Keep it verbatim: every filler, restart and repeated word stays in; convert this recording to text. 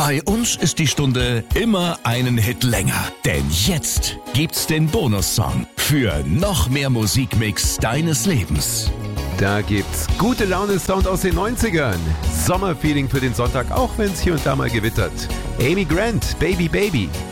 Bei uns ist die Stunde immer einen Hit länger. Denn jetzt gibt's den Bonussong für noch mehr Musikmix deines Lebens. Da gibt's gute Laune-Sound aus den neunzigern. Sommerfeeling für den Sonntag, auch wenn es hier und da mal gewittert. Amy Grant, Baby Baby.